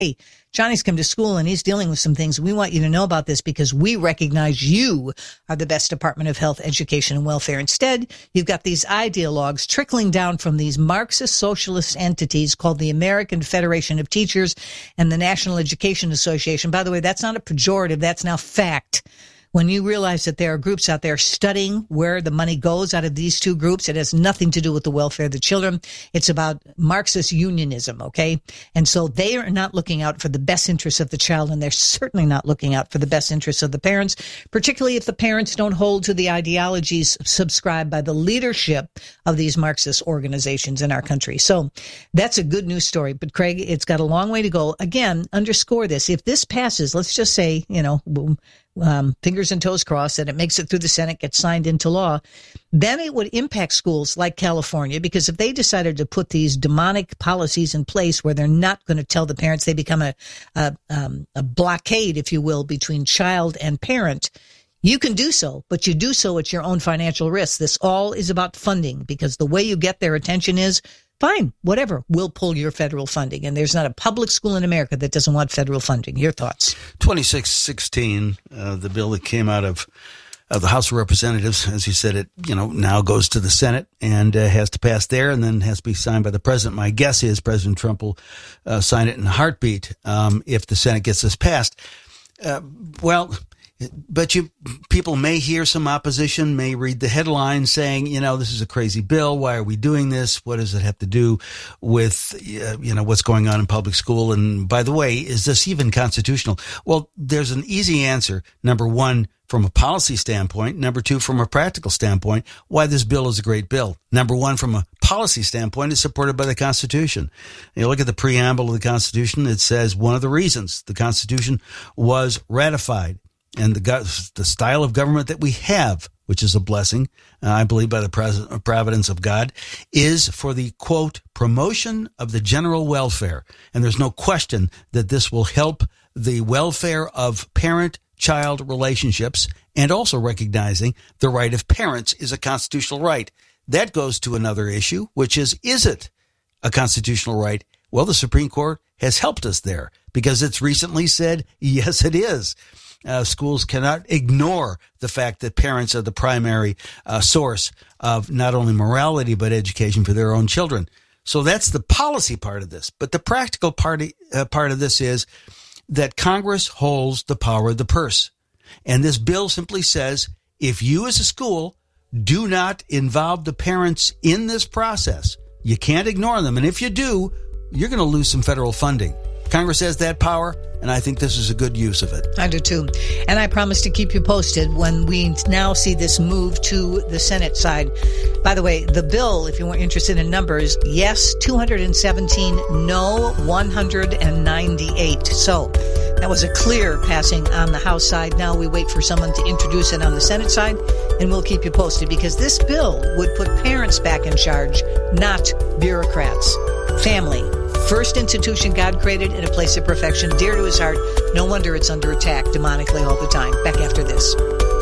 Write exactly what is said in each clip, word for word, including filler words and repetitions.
Hey, Johnny's come to school and he's dealing with some things. We want you to know about this because we recognize you are the best Department of Health, Education, and Welfare. Instead, you've got these ideologues trickling down from these Marxist socialist entities called the American Federation of Teachers and the National Education Association. By the way, that's not a pejorative. That's now fact. When you realize that there are groups out there studying where the money goes out of these two groups, it has nothing to do with the welfare of the children. It's about Marxist unionism, okay? And so they are not looking out for the best interests of the child, and they're certainly not looking out for the best interests of the parents, particularly if the parents don't hold to the ideologies subscribed by the leadership of these Marxist organizations in our country. So that's a good news story. But, Craig, it's got a long way to go. Again, underscore this. If this passes, let's just say, you know, boom, Um, fingers and toes crossed that it makes it through the Senate, gets signed into law, then it would impact schools like California, because if they decided to put these demonic policies in place where they're not going to tell the parents, they become a, a, um, a blockade, if you will, between child and parent. You can do so, but you do so at your own financial risk. This all is about funding, because the way you get their attention is, fine, whatever, we'll pull your federal funding. And there's not a public school in America that doesn't want federal funding. Your thoughts? twenty-six sixteen, uh, the bill that came out of, of the House of Representatives, as you said, it, you know, now goes to the Senate and uh, has to pass there and then has to be signed by the president. My guess is President Trump will uh, sign it in a heartbeat um, if the Senate gets this passed. Uh, well... But you, people may hear some opposition, may read the headline saying, you know, this is a crazy bill. Why are we doing this? What does it have to do with, uh, you know, what's going on in public school? And by the way, is this even constitutional? Well, there's an easy answer. Number one, from a policy standpoint. Number two, from a practical standpoint, why this bill is a great bill. Number one, from a policy standpoint, it's supported by the Constitution. You look at the preamble of the Constitution. It says one of the reasons the Constitution was ratified and the the style of government that we have, which is a blessing, uh, I believe, by the pres- providence of God, is for the, quote, promotion of the general welfare. And there's no question that this will help the welfare of parent-child relationships, and also recognizing the right of parents is a constitutional right. That goes to another issue, which is, is it a constitutional right? Well, the Supreme Court has helped us there because it's recently said, yes, it is. Uh, schools cannot ignore the fact that parents are the primary uh, source of not only morality but education for their own children. So that's the policy part of this. But the practical part, uh, part of this is that Congress holds the power of the purse. And this bill simply says, if you as a school do not involve the parents in this process, you can't ignore them. And if you do, you're going to lose some federal funding. Congress has that power, and I think this is a good use of it. I do too. And I promise to keep you posted when we now see this move to the Senate side. By the way, the bill, if you were interested in numbers, yes, two hundred seventeen, no, one hundred ninety-eight. So that was a clear passing on the House side. Now we wait for someone to introduce it on the Senate side, and we'll keep you posted, because this bill would put parents back in charge, not bureaucrats. Family. First institution God created in a place of perfection, dear to his heart. No wonder it's under attack demonically all the time. Back after this.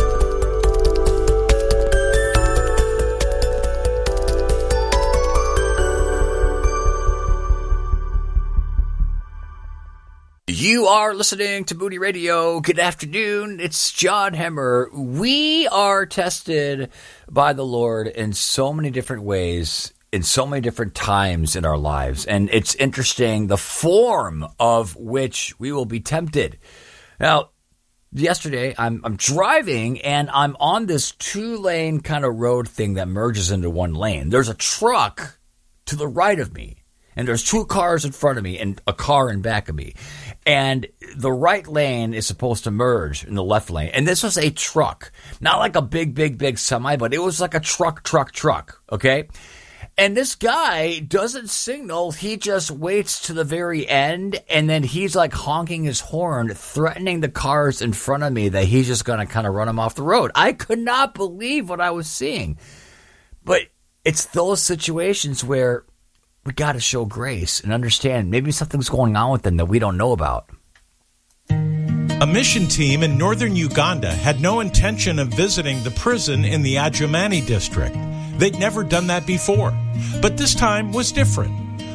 You are listening to Moody Radio. Good afternoon. It's John Hemmer. We are tested by the Lord in so many different ways, in so many different times in our lives. And it's interesting the form of which we will be tempted. Now, yesterday I'm I'm driving and I'm on this two-lane kind of road thing that merges into one lane. There's a truck to the right of me, and there's two cars in front of me and a car in back of me. And the right lane is supposed to merge in the left lane. And this was a truck, not like a big, big, big semi, but it was like a truck, truck, truck, okay? And this guy doesn't signal. He just waits to the very end, and then he's like honking his horn, threatening the cars in front of me that he's just going to kind of run them off the road. I could not believe what I was seeing. But it's those situations where we got to show grace and understand maybe something's going on with them that we don't know about. A mission team in northern Uganda had no intention of visiting the prison in the Adjumani district. They'd never done that before. But this time was different.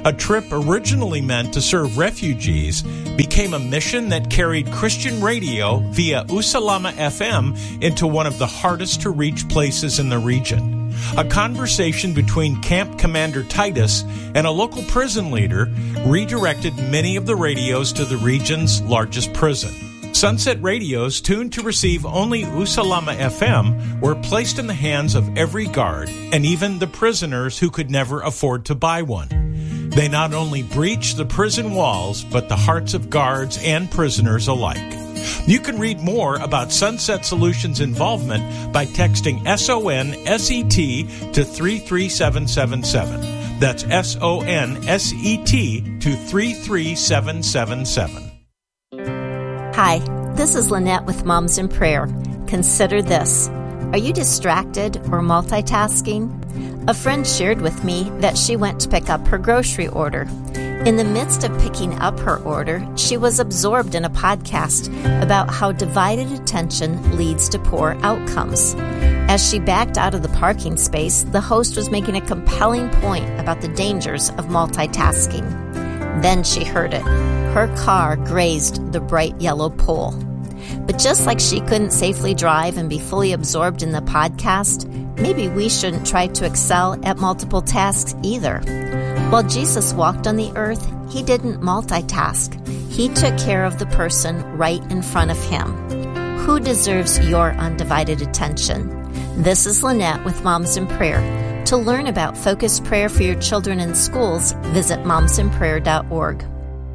A trip originally meant to serve refugees became a mission that carried Christian radio via Usalama F M into one of the hardest to reach places in the region. A conversation between Camp Commander Titus and a local prison leader redirected many of the radios to the region's largest prison. Sunset radios tuned to receive only Usalama F M were placed in the hands of every guard and even the prisoners who could never afford to buy one. They not only breached the prison walls, but the hearts of guards and prisoners alike. You can read more about Sunset Solutions' involvement by texting S O N S E T to three three seven seven seven. That's S O N S E T to three three seven seven seven. Hi, this is Lynette with Moms in Prayer. Consider this. Are you distracted or multitasking? A friend shared with me that she went to pick up her grocery order. In the midst of picking up her order, she was absorbed in a podcast about how divided attention leads to poor outcomes. As she backed out of the parking space, the host was making a compelling point about the dangers of multitasking. Then she heard it. Her car grazed the bright yellow pole. But just like she couldn't safely drive and be fully absorbed in the podcast, maybe we shouldn't try to excel at multiple tasks either. While Jesus walked on the earth, he didn't multitask. He took care of the person right in front of him. Who deserves your undivided attention? This is Lynette with Moms in Prayer. To learn about focused prayer for your children in schools, visit moms in prayer dot org.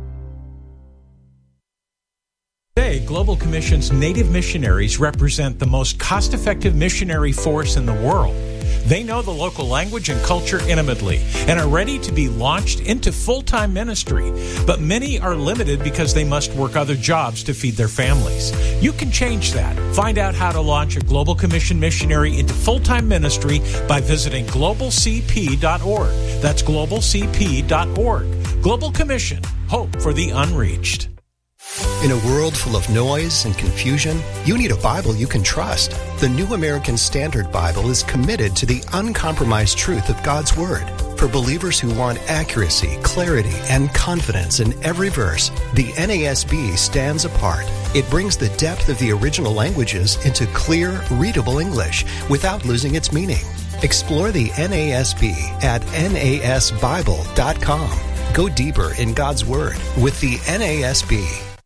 Today, Global Commission's Native missionaries represent the most cost-effective missionary force in the world. They know the local language and culture intimately and are ready to be launched into full-time ministry. But many are limited because they must work other jobs to feed their families. You can change that. Find out how to launch a Global Commission missionary into full-time ministry by visiting global c p dot org. That's global c p dot org. Global Commission, hope for the unreached. In a world full of noise and confusion, you need a Bible you can trust. The New American Standard Bible is committed to the uncompromised truth of God's Word. For believers who want accuracy, clarity, and confidence in every verse, the N A S B stands apart. It brings the depth of the original languages into clear, readable English without losing its meaning. Explore the N A S B at N A S Bible dot com. Go deeper in God's Word with the N A S B.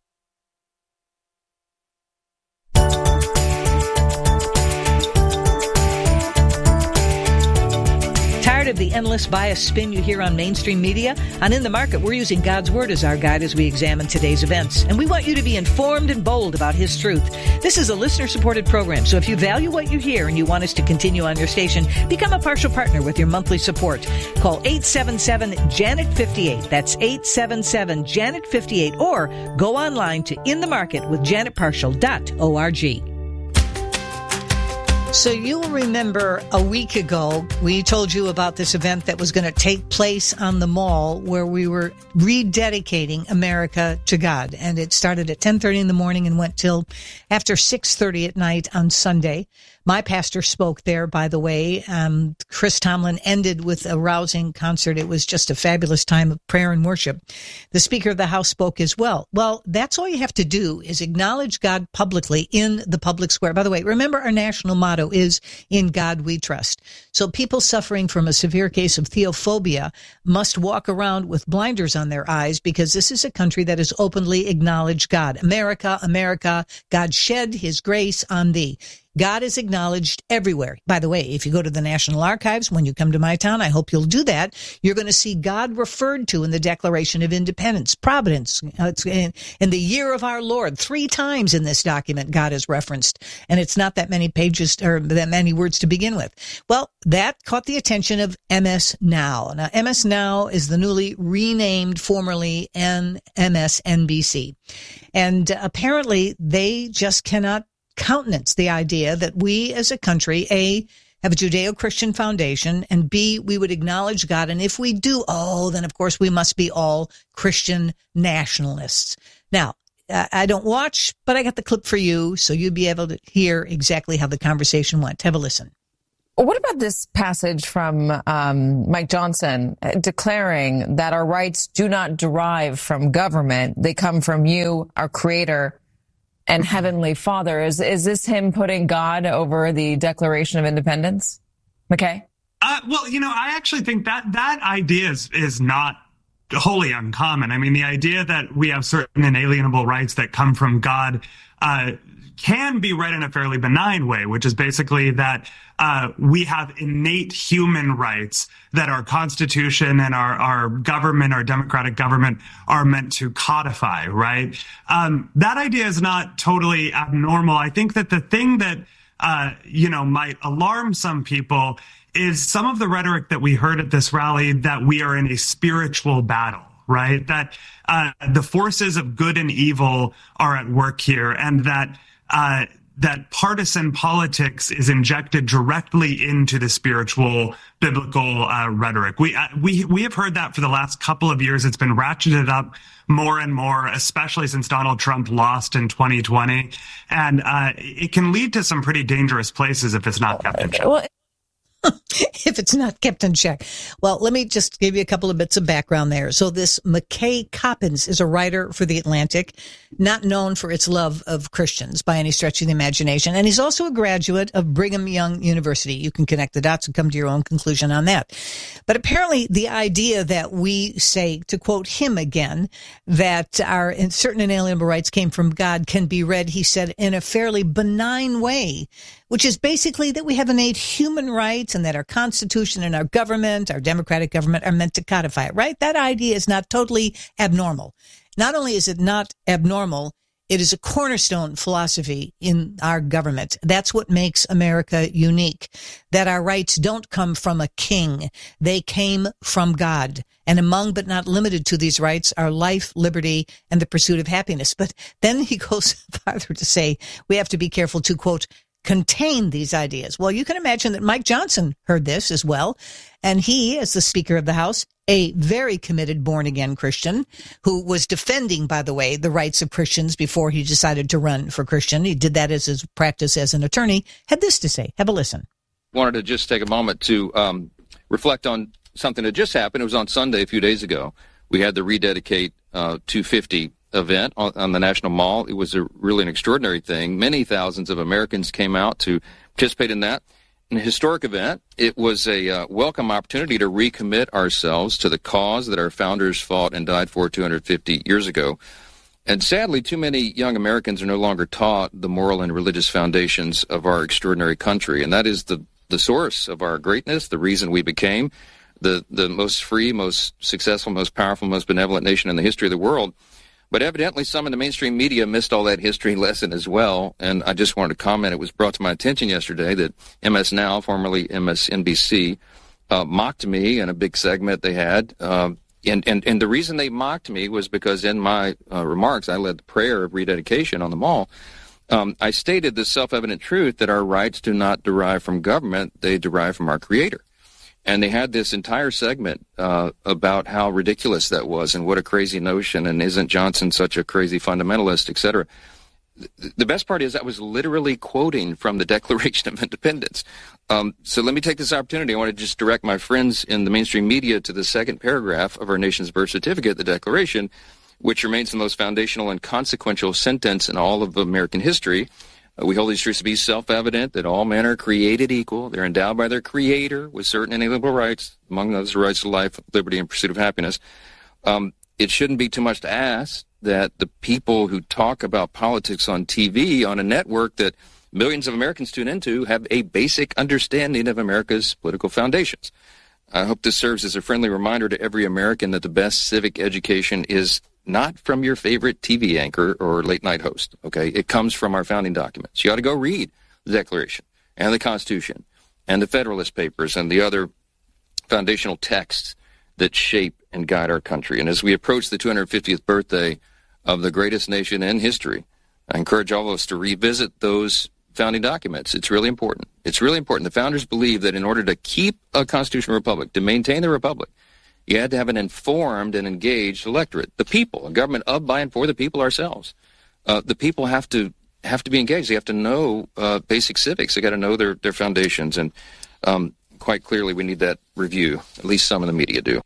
Of the endless bias spin you hear on mainstream media? On In the Market, we're using God's Word as our guide as we examine today's events. And we want you to be informed and bold about His truth. This is a listener-supported program, so if you value what you hear and you want us to continue on your station, become a partial partner with your monthly support. Call eight seven seven Janet fifty-eight. That's eight seven seven Janet fifty-eight. Or go online to in the market with janet partial dot org. So you'll remember a week ago, we told you about this event that was going to take place on the mall where we were rededicating America to God. And it started at ten thirty in the morning and went till after six thirty at night on Sunday. My pastor spoke there, by the way. Um, Chris Tomlin ended with a rousing concert. It was just a fabulous time of prayer and worship. The Speaker of the House spoke as well. Well, that's all you have to do is acknowledge God publicly in the public square. By the way, remember our national motto is, "In God we trust." So people suffering from a severe case of theophobia must walk around with blinders on their eyes because this is a country that has openly acknowledged God. America, America, God shed His grace on thee. God is acknowledged everywhere. By the way, if you go to the National Archives, when you come to my town, I hope you'll do that, you're going to see God referred to in the Declaration of Independence, Providence. It's in, in the year of our Lord, three times in this document, God is referenced. And it's not that many pages or that many words to begin with. Well, that caught the attention of M S Now. Now, M S Now is the newly renamed, formerly M S N B C. And uh, apparently they just cannot countenance the idea that we as a country, A, have a Judeo-Christian foundation, and B, we would acknowledge God. And if we do, oh, then of course we must be all Christian nationalists. Now, I don't watch, but I got the clip for you, so you'd be able to hear exactly how the conversation went. Have a listen. What about this passage from um, Mike Johnson declaring that our rights do not derive from government? They come from you, our Creator and Heavenly Father. Is is this him putting God over the Declaration of Independence? McKay? Uh, well, you know, I actually think that that idea is, is not wholly uncommon. I mean, the idea that we have certain inalienable rights that come from God uh, can be read in a fairly benign way, which is basically that uh, we have innate human rights that our Constitution and our, our government, our democratic government, are meant to codify, right? Um, that idea is not totally abnormal. I think that the thing that, uh, you know, might alarm some people is some of the rhetoric that we heard at this rally that we are in a spiritual battle, right? That uh, the forces of good and evil are at work here, and that uh, that partisan politics is injected directly into the spiritual biblical uh, rhetoric. We uh, we we have heard that for the last couple of years. It's been ratcheted up more and more, especially since Donald Trump lost in twenty twenty, and uh, it can lead to some pretty dangerous places if it's not kept in check. Well, if it's not kept in check. Well, let me just give you a couple of bits of background there. So this McKay Coppins is a writer for The Atlantic, not known for its love of Christians by any stretch of the imagination. And he's also a graduate of Brigham Young University. You can connect the dots and come to your own conclusion on that. But apparently the idea that we say, to quote him again, that our certain inalienable rights came from God can be read, he said, in a fairly benign way, which is basically that we have innate human rights and that our Constitution and our government, our democratic government, are meant to codify it, right? That idea is not totally abnormal. Not only is it not abnormal, it is a cornerstone philosophy in our government. That's what makes America unique, that our rights don't come from a king. They came from God. And among but not limited to these rights are life, liberty, and the pursuit of happiness. But then he goes farther to say we have to be careful to, quote, contain these ideas. Well, you can imagine that Mike Johnson heard this as well. And he, as the Speaker of the House, a very committed born-again Christian who was defending, by the way, the rights of Christians before he decided to run for Christian. He did that as his practice as an attorney. Had this to say. Have a listen. Wanted to just take a moment to um, reflect on something that just happened. It was on Sunday a few days ago. We had the Rededicate uh, two fifty event on, on the National Mall. It was a really an extraordinary thing. Many thousands of Americans came out to participate in that. An historic event. It was a uh, welcome opportunity to recommit ourselves to the cause that our founders fought and died for two hundred fifty years ago. And sadly, too many young Americans are no longer taught the moral and religious foundations of our extraordinary country. And that is the, the source of our greatness, the reason we became the, the most free, most successful, most powerful, most benevolent nation in the history of the world. But evidently some in the mainstream media missed all that history lesson as well. And I just wanted to comment, it was brought to my attention yesterday that M S Now, formerly M S N B C, uh, mocked me in a big segment they had. Uh, and, and, and the reason they mocked me was because in my uh, remarks, I led the prayer of rededication on the mall. Um, I stated the self-evident truth that our rights do not derive from government, they derive from our Creator. And they had this entire segment uh, about how ridiculous that was and what a crazy notion, and isn't Johnson such a crazy fundamentalist, et cetera. The best part is I was literally quoting from the Declaration of Independence. Um, so let me take this opportunity. I want to just direct my friends in the mainstream media to the second paragraph of our nation's birth certificate, the Declaration, which remains the most foundational and consequential sentence in all of American history. Uh, we hold these truths to be self-evident, that all men are created equal. They're endowed by their Creator with certain inalienable rights, among those the rights to life, liberty, and pursuit of happiness. Um, it shouldn't be too much to ask that the people who talk about politics on T V, on a network that millions of Americans tune into, have a basic understanding of America's political foundations. I hope this serves as a friendly reminder to every American that the best civic education is not from your favorite T V anchor or late-night host, okay? It comes from our founding documents. You ought to go read the Declaration and the Constitution and the Federalist Papers and the other foundational texts that shape and guide our country. And as we approach the two hundred fiftieth birthday of the greatest nation in history, I encourage all of us to revisit those founding documents. It's really important. It's really important. The founders believed that in order to keep a constitutional republic, to maintain the republic, you had to have an informed and engaged electorate, the people, a government of, by, and for the people ourselves. Uh, the people have to have to be engaged. They have to know uh, basic civics. They got to know their, their foundations. And um, quite clearly we need that review. At least some of the media do.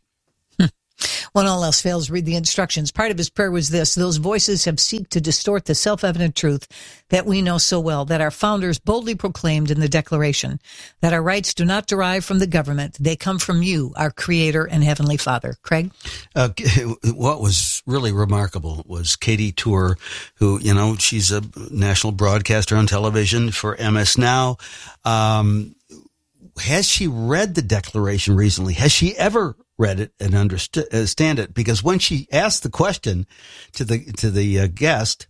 When all else fails, read the instructions. Part of his prayer was this: those voices have seeked to distort the self-evident truth that we know so well, that our founders boldly proclaimed in the Declaration, that our rights do not derive from the government. They come from you, our Creator and Heavenly Father. Craig? Uh, what was really remarkable was Katie Tour, who, you know, she's a national broadcaster on television for M S Now. Um, has she read the Declaration recently? Has she ever read it and understand it? Because when she asked the question to the to the uh, guest,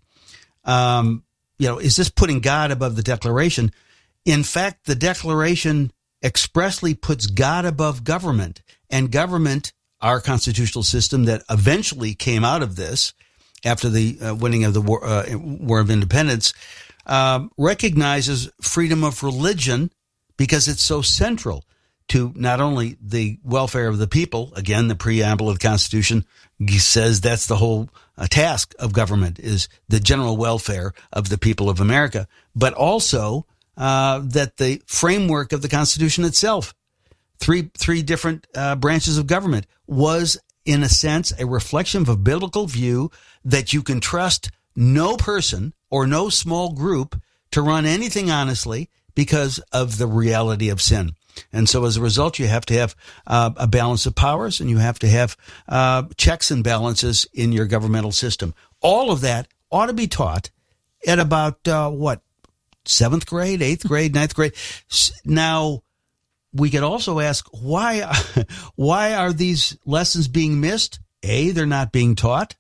um, you know, is this putting God above the Declaration? In fact, the Declaration expressly puts God above government, and government, our constitutional system that eventually came out of this after the uh, winning of the War, uh, War of Independence, um, recognizes freedom of religion because it's so central to not only the welfare of the people. Again, the preamble of the Constitution says that's the whole uh, task of government, is the general welfare of the people of America, but also uh, that the framework of the Constitution itself, three three different uh, branches of government, was in a sense a reflection of a biblical view that you can trust no person or no small group to run anything honestly because of the reality of sin. And so as a result, you have to have uh, a balance of powers, and you have to have uh, checks and balances in your governmental system. All of that ought to be taught at about, uh, what, seventh grade, eighth grade, ninth grade. Now, we could also ask, why, why are these lessons being missed? A, they're not being taught.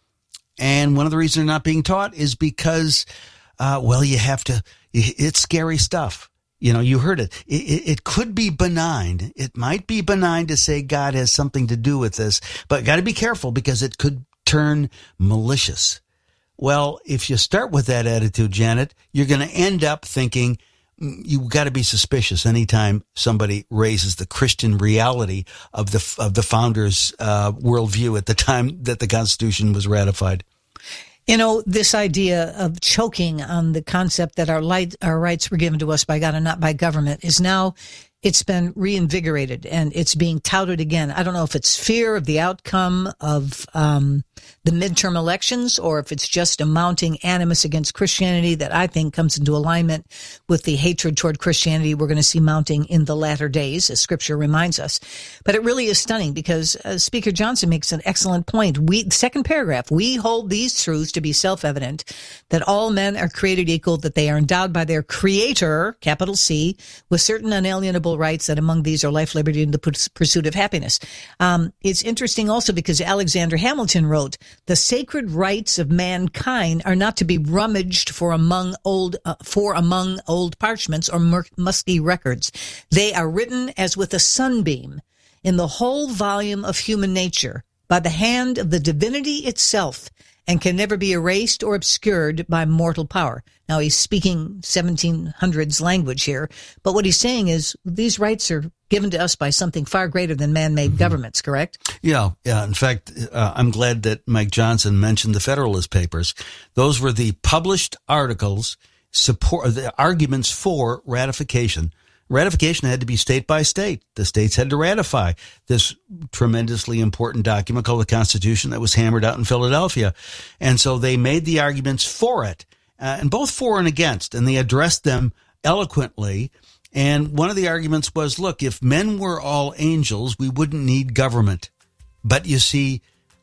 And one of the reasons they're not being taught is because, uh, well, you have to, it's scary stuff. You know, you heard it. It, it. it could be benign. It might be benign to say God has something to do with this, but got to be careful because it could turn malicious. Well, if you start with that attitude, Janet, you're going to end up thinking you've got to be suspicious anytime somebody raises the Christian reality of the of the founders' uh, worldview at the time that the Constitution was ratified. You know, this idea of choking on the concept that our light, our rights were given to us by God and not by government is now, it's been reinvigorated and it's being touted again. I don't know if it's fear of the outcome of um, the midterm elections or if it's just a mounting animus against Christianity that I think comes into alignment with the hatred toward Christianity we're going to see mounting in the latter days, as Scripture reminds us. But it really is stunning because uh, Speaker Johnson makes an excellent point. We, second paragraph, we hold these truths to be self-evident, that all men are created equal, that they are endowed by their Creator, capital C, with certain unalienable rights, that among these are life, liberty, and the pursuit of happiness. Um, it's interesting also because Alexander Hamilton wrote, the sacred rights of mankind are not to be rummaged for among old, uh, for among old parchments or mur- musty records. They are written as with a sunbeam in the whole volume of human nature by the hand of the divinity itself, and can never be erased or obscured by mortal power. Now, he's speaking seventeen hundreds language here, but what he's saying is these rights are given to us by something far greater than man-made mm-hmm. governments, correct? Yeah, yeah. In fact, uh, I'm glad that Mike Johnson mentioned the Federalist Papers. Those were the published articles, support the arguments for ratification. Ratification had to be state by state. The states had to ratify this tremendously important document called the Constitution that was hammered out in Philadelphia. And so they made the arguments for it, uh, and both for and against, and they addressed them eloquently. And one of the arguments was, look, if men were all angels, we wouldn't need government. But you see,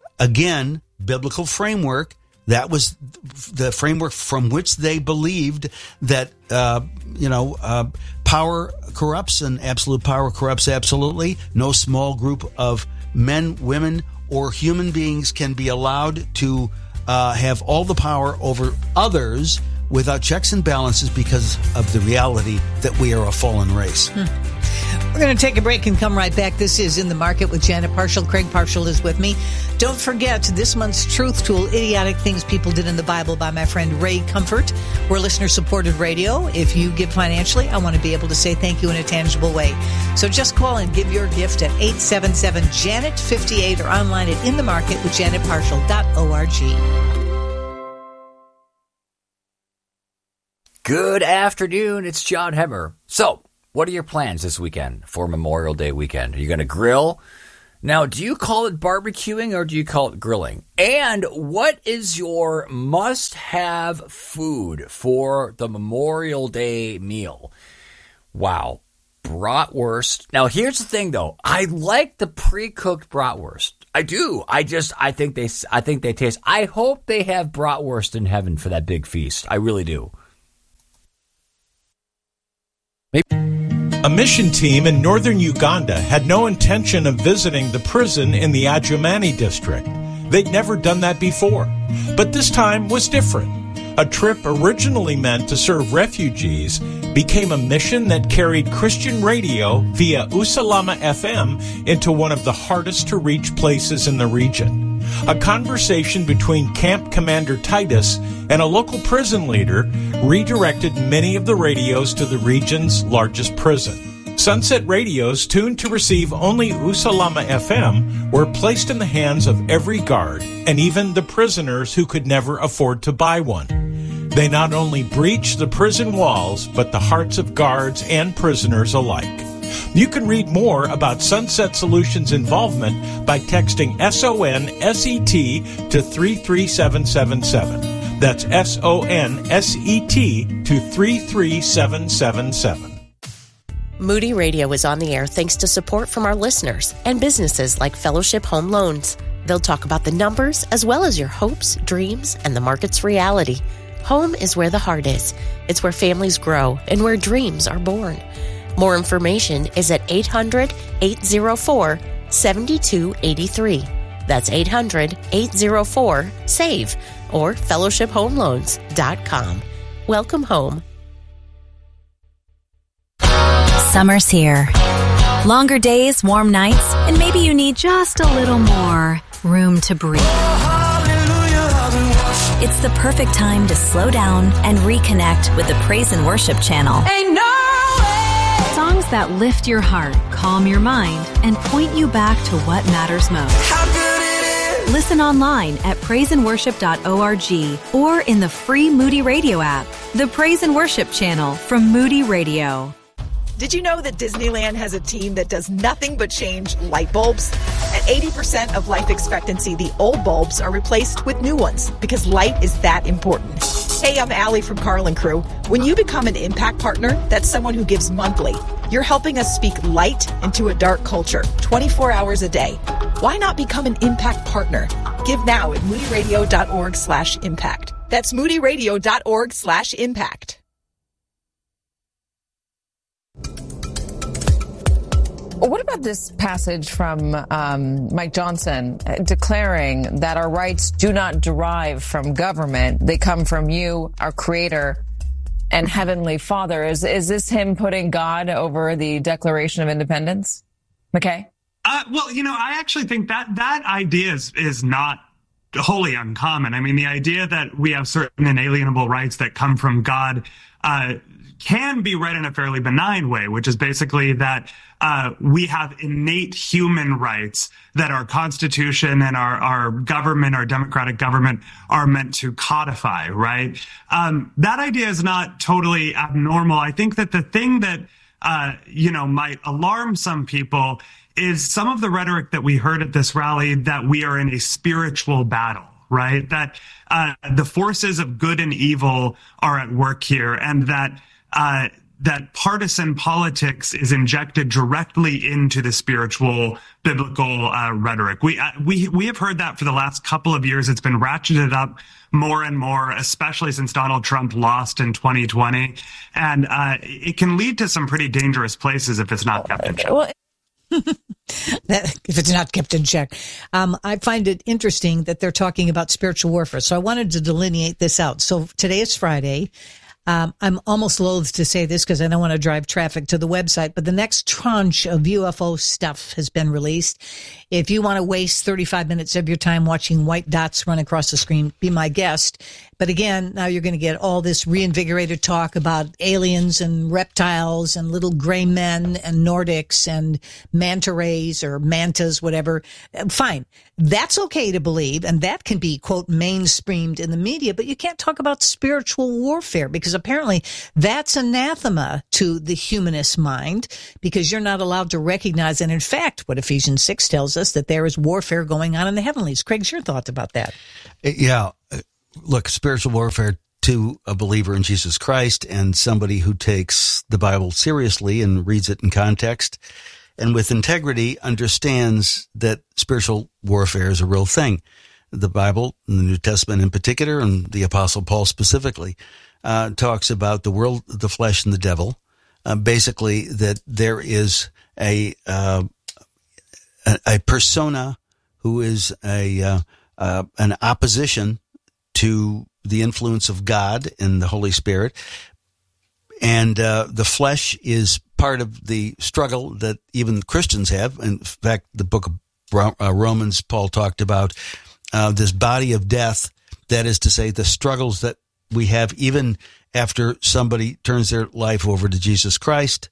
again, biblical framework, that was the framework from which they believed that, uh, you know, uh, power corrupts and absolute power corrupts absolutely. No small group of men, women, or human beings can be allowed to uh, have all the power over others without checks and balances because of the reality that we are a fallen race. Hmm. We're going to take a break and come right back. This is In the Market with Janet Parshall. Craig Parshall is with me. Don't forget this month's Truth Tool, Idiotic Things People Did in the Bible by my friend Ray Comfort. We're listener-supported radio. If you give financially, I want to be able to say thank you in a tangible way. So just call and give your gift at eight seven seven, Janet fifty-eight or online at in the market with janet parshall dot org. Good afternoon. It's John Hemmer. So, what are your plans this weekend for Memorial Day weekend? Are you going to grill? Now, do you call it barbecuing or do you call it grilling? And what is your must-have food for the Memorial Day meal? Wow. Bratwurst. Now, here's the thing, though. I like the pre-cooked bratwurst. I do. I just, I think they, I think they taste. I hope they have bratwurst in heaven for that big feast. I really do. Maybe. A mission team in northern Uganda had no intention of visiting the prison in the Adjumani district. They'd never done that before. But this time was different. A trip originally meant to serve refugees became a mission that carried Christian radio via Usalama F M into one of the hardest to reach places in the region. A conversation between Camp Commander Titus and a local prison leader redirected many of the radios to the region's largest prison. Sunset radios tuned to receive only Usalama F M were placed in the hands of every guard and even the prisoners who could never afford to buy one. They not only breached the prison walls, but the hearts of guards and prisoners alike. You can read more about Sunset Solutions' involvement by texting S O N S E T to three three seven seven seven. That's S O N S E T to three three seven seven seven. Moody Radio is on the air thanks to support from our listeners and businesses like Fellowship Home Loans. They'll talk about the numbers as well as your hopes, dreams, and the market's reality. Home is where the heart is. It's where families grow and where dreams are born. More information is at eight hundred, eight oh four, seven two eight three. That's eight hundred, eight oh four, S A V E or fellowship home loans dot com. Welcome home. Summer's here. Longer days, warm nights, and maybe you need just a little more room to breathe. It's the perfect time to slow down and reconnect with the Praise and Worship channel. Ain't no way. Songs that lift your heart, calm your mind, and point you back to what matters most. How good it is. Listen online at praise and worship dot org or in the free Moody Radio app. The Praise and Worship channel from Moody Radio. Did you know that Disneyland has a team that does nothing but change light bulbs? At eighty percent of life expectancy, the old bulbs are replaced with new ones because light is that important. Hey, I'm Allie from Carl and Crew. When you become an Impact Partner, that's someone who gives monthly. You're helping us speak light into a dark culture, twenty-four hours a day. Why not become an Impact Partner? Give now at moody radio dot org slash impact. That's moody radio dot org slash impact. What about this passage from um, Mike Johnson declaring that our rights do not derive from government? They come from you, our Creator and Heavenly Father. Is is this him putting God over the Declaration of Independence? McKay? Uh, well, you know, I actually think that that idea is, is not wholly uncommon. I mean, the idea that we have certain inalienable rights that come from God uh, can be read in a fairly benign way, which is basically that uh, we have innate human rights that our Constitution and our, our government, our democratic government, are meant to codify, right? Um, that idea is not totally abnormal. I think that the thing that, uh, you know, might alarm some people is some of the rhetoric that we heard at this rally that we are in a spiritual battle, right? That uh, the forces of good and evil are at work here, and that uh, that partisan politics is injected directly into the spiritual biblical uh, rhetoric. We uh, we we have heard that for the last couple of years. It's been ratcheted up more and more, especially since Donald Trump lost in twenty twenty, and uh, it can lead to some pretty dangerous places if it's not kept in check. Well, that, if it's not kept in check. Um, I find it interesting that they're talking about spiritual warfare. So I wanted to delineate this out. So today is Friday. Um, I'm almost loath to say this because I don't want to drive traffic to the website, but the next tranche of U F O stuff has been released. If you want to waste thirty-five minutes of your time watching white dots run across the screen, be my guest. But again, now you're going to get all this reinvigorated talk about aliens and reptiles and little gray men and Nordics and manta rays or mantas, whatever. Fine. That's okay to believe, and that can be, quote, mainstreamed in the media, but you can't talk about spiritual warfare because apparently that's anathema to the humanist mind because you're not allowed to recognize, and in fact, what Ephesians six tells us, that there is warfare going on in the heavenlies. Craig's your thoughts about that? Yeah. Look, spiritual warfare to a believer in Jesus Christ and somebody who takes the Bible seriously and reads it in context and with integrity understands that spiritual warfare is a real thing. The Bible, in the New Testament in particular, and the Apostle Paul specifically, uh, talks about the world, the flesh, and the devil. Uh, basically, that there is a uh, a, a persona who is a uh, uh, an opposition to the influence of God and the Holy Spirit. And uh, the flesh is part of the struggle that even Christians have. In fact, the book of Romans, Paul talked about uh, this body of death, that is to say, the struggles that we have even after somebody turns their life over to Jesus Christ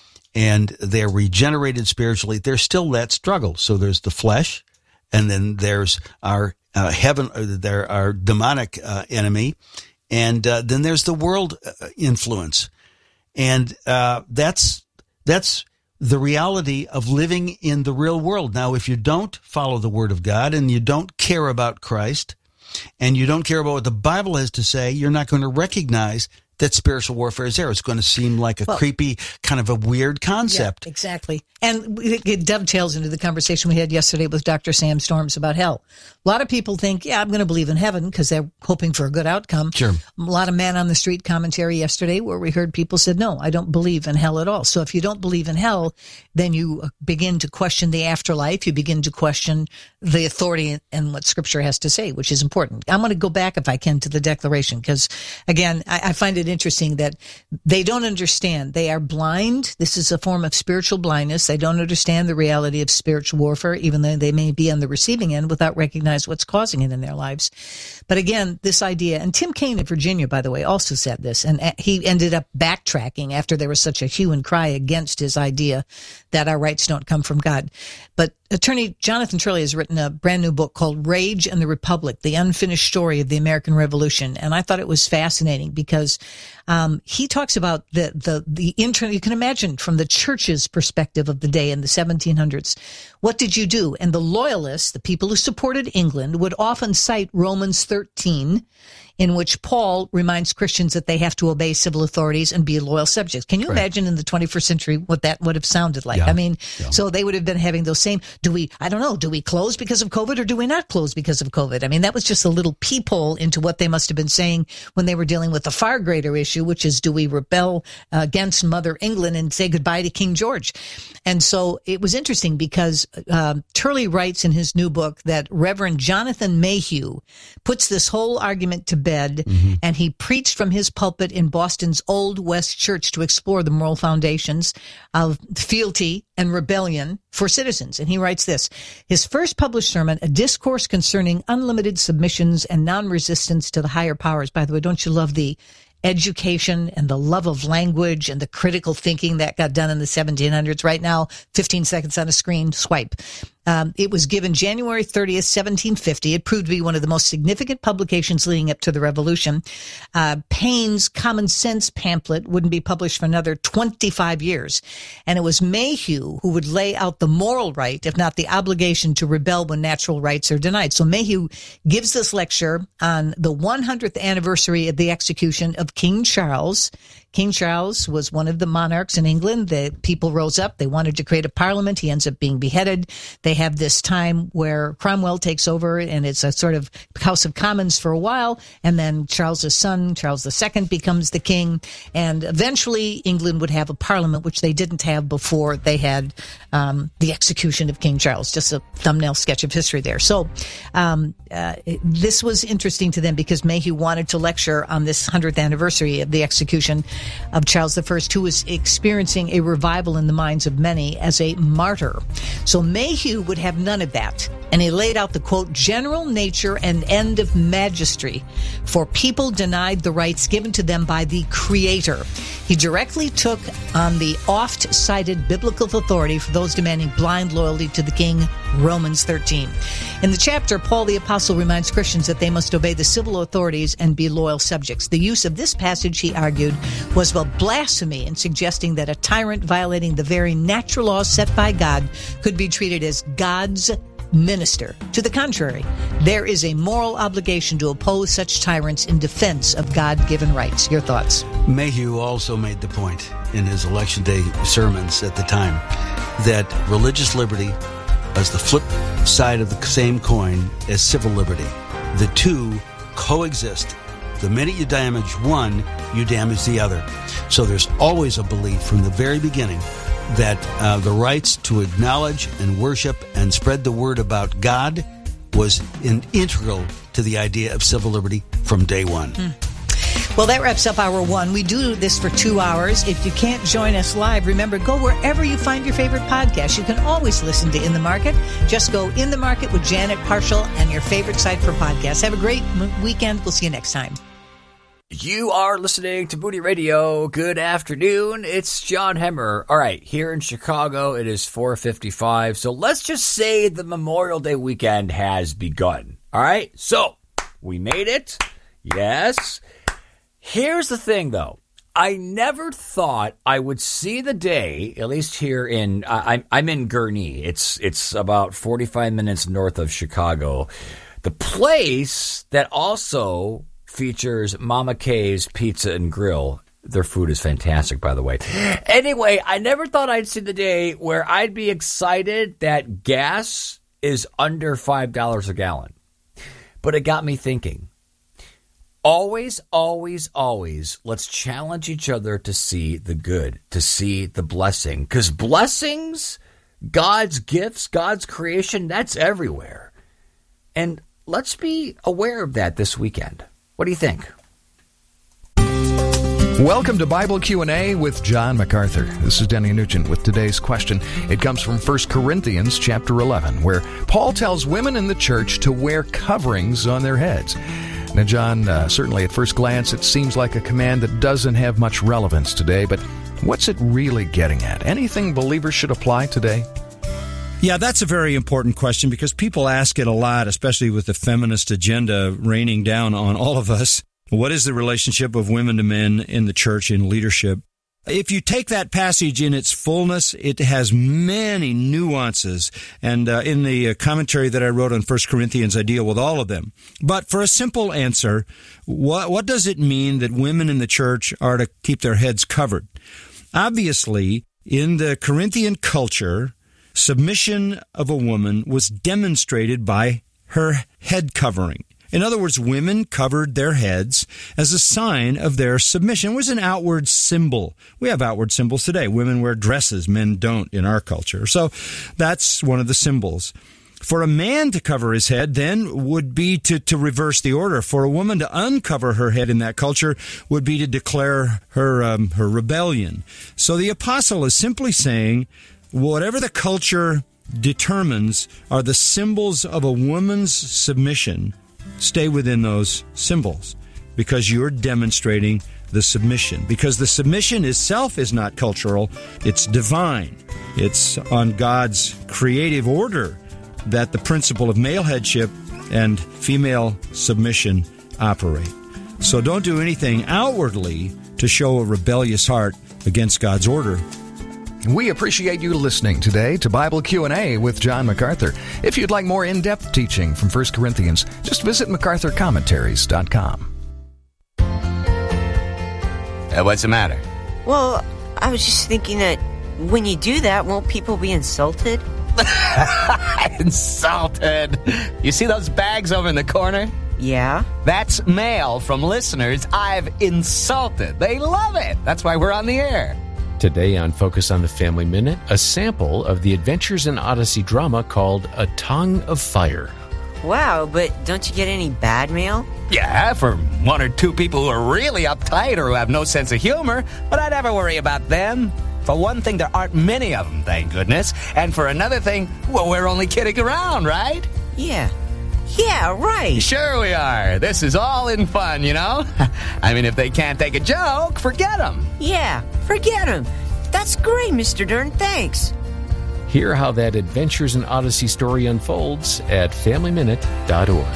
and they're regenerated spiritually. There's still that struggle. So there's the flesh, and then there's our Uh, heaven, uh, there are demonic uh, enemy, and uh, then there's the world uh, influence, and uh, that's that's the reality of living in the real world. Now, if you don't follow the Word of God and you don't care about Christ, and you don't care about what the Bible has to say, you're not going to recognize that spiritual warfare is there. It's going to seem like a well, creepy, kind of a weird concept. Yeah, exactly. And it dovetails into the conversation we had yesterday with Doctor Sam Storms about hell. A lot of people think, yeah, I'm going to believe in heaven because they're hoping for a good outcome. Sure. A lot of man on the street commentary yesterday where we heard people said, no, I don't believe in hell at all. So if you don't believe in hell, then you begin to question the afterlife. You begin to question the authority and what Scripture has to say, which is important. I'm going to go back, if I can, to the Declaration because, again, I, I find it interesting that they don't understand. They are blind. This is a form of spiritual blindness. They don't understand the reality of spiritual warfare, even though they may be on the receiving end without recognizing what's causing it in their lives. But again, this idea, and Tim Kaine of Virginia, by the way, also said this, and he ended up backtracking after there was such a hue and cry against his idea that our rights don't come from God. But Attorney Jonathan Turley has written a brand new book called Rage and the Republic, The Unfinished Story of the American Revolution. And I thought it was fascinating because um, he talks about the, the, the internal, you can imagine from the church's perspective of the day in the seventeen hundreds, what did you do? And the loyalists, the people who supported England, would often cite Romans thirteen, in which Paul reminds Christians that they have to obey civil authorities and be loyal subjects. Can you right. imagine in the twenty-first century what that would have sounded like? Yeah. I mean, yeah. so they would have been having those same, do we, I don't know, do we close because of COVID or do we not close because of COVID? I mean, that was just a little peephole into what they must have been saying when they were dealing with the far greater issue, which is, do we rebel uh, against Mother England and say goodbye to King George? And so it was interesting because uh, Turley writes in his new book that Reverend Jonathan Mayhew puts this whole argument to bed, mm-hmm. and he preached from his pulpit in Boston's Old West Church to explore the moral foundations of fealty and rebellion for citizens. And he writes this, his first published sermon, A Discourse Concerning Unlimited Submissions and Non-Resistance to the Higher Powers. By the way, don't you love the education and the love of language and the critical thinking that got done in the seventeen hundreds? Right now, fifteen seconds on a screen, swipe. Um, it was given January thirtieth, seventeen fifty. It proved to be one of the most significant publications leading up to the Revolution. Uh, Paine's Common Sense pamphlet wouldn't be published for another twenty-five years. And it was Mayhew who would lay out the moral right, if not the obligation, to rebel when natural rights are denied. So Mayhew gives this lecture on the one hundredth anniversary of the execution of King Charles. King Charles was one of the monarchs in England. The people rose up. They wanted to create a parliament. He ends up being beheaded. They have this time where Cromwell takes over, and it's a sort of House of Commons for a while. And then Charles's son, Charles the Second, becomes the king. And eventually England would have a parliament, which they didn't have before they had um, the execution of King Charles. Just a thumbnail sketch of history there. So um, uh, this was interesting to them because Mayhew wanted to lecture on this hundredth anniversary of the execution of Charles the First, who was experiencing a revival in the minds of many as a martyr. So Mayhew would have none of that. And he laid out the, quote, general nature and end of magistry for people denied the rights given to them by the Creator. He directly took on the oft-cited biblical authority for those demanding blind loyalty to the king, Romans thirteen. In the chapter, Paul the Apostle reminds Christians that they must obey the civil authorities and be loyal subjects. The use of this passage, he argued, was well blasphemy in suggesting that a tyrant violating the very natural laws set by God could be treated as God's minister. To the contrary, there is a moral obligation to oppose such tyrants in defense of God-given rights. Your thoughts? Mayhew also made the point in his Election Day sermons at the time that religious liberty is the flip side of the same coin as civil liberty. The two coexist. The minute you damage one, you damage the other. So there's always a belief from the very beginning that uh, the rights to acknowledge and worship and spread the word about God was in, integral to the idea of civil liberty from day one. Mm. Well, that wraps up hour one. We do this for two hours. If you can't join us live, remember, go wherever you find your favorite podcast. You can always listen to In the Market. Just go In the Market with Janet Parshall and your favorite site for podcasts. Have a great weekend. We'll see you next time. You are listening to Moody Radio. Good afternoon. It's John Hemmer. All right, here in Chicago, it is four fifty-five. So let's just say the Memorial Day weekend has begun. All right, so we made it. Yes. Here's the thing, though. I never thought I would see the day, at least here in, uh, I'm, I'm in Gurnee. It's, it's about forty-five minutes north of Chicago. The place that also features Mama Kay's Pizza and Grill. Their food is fantastic, by the way. Anyway, I never thought I'd see the day where I'd be excited that gas is under five dollars a gallon. But it got me thinking. Always, always, always, let's challenge each other to see the good, to see the blessing. Because blessings, God's gifts, God's creation, that's everywhere. And let's be aware of that this weekend. What do you think? Welcome to Bible Q and A with John MacArthur. This is Denny Nugent with today's question. It comes from First Corinthians chapter eleven, where Paul tells women in the church to wear coverings on their heads. Now, John, uh, certainly at first glance, it seems like a command that doesn't have much relevance today, but what's it really getting at? Anything believers should apply today? Yeah, that's a very important question because people ask it a lot, especially with the feminist agenda raining down on all of us. What is the relationship of women to men in the church in leadership? If you take that passage in its fullness, it has many nuances. And uh, in the uh, commentary that I wrote on First Corinthians, I deal with all of them. But for a simple answer, what, what does it mean that women in the church are to keep their heads covered? Obviously, in the Corinthian culture, submission of a woman was demonstrated by her head covering. In other words, women covered their heads as a sign of their submission. It was an outward symbol. We have outward symbols today. Women wear dresses, men don't in our culture. So that's one of the symbols. For a man to cover his head then would be to, to reverse the order. For a woman to uncover her head in that culture would be to declare her um, her rebellion. So the apostle is simply saying, whatever the culture determines are the symbols of a woman's submission, stay within those symbols because you're demonstrating the submission. Because the submission itself is not cultural, it's divine. It's on God's creative order that the principle of male headship and female submission operate. So don't do anything outwardly to show a rebellious heart against God's order. We appreciate you listening today to Bible Q and A with John MacArthur. If you'd like more in-depth teaching from First Corinthians, just visit macarthur commentaries dot com. Uh, what's the matter? Well, I was just thinking that when you do that, won't people be insulted? Insulted? You see those bags over in the corner? Yeah. That's mail from listeners I've insulted. They love it. That's why we're on the air. Today on Focus on the Family Minute, a sample of the Adventures in Odyssey drama called A Tongue of Fire. Wow, but don't you get any bad mail? Yeah, for one or two people who are really uptight or who have no sense of humor, but I never worry about them. For one thing, there aren't many of them, thank goodness. And for another thing, well, we're only kidding around, right? Yeah. Yeah, right. Sure we are. This is all in fun, you know? I mean, if they can't take a joke, forget them. Yeah, forget them. That's great, Mister Dern. Thanks. Hear how that Adventures in Odyssey story unfolds at family minute dot org.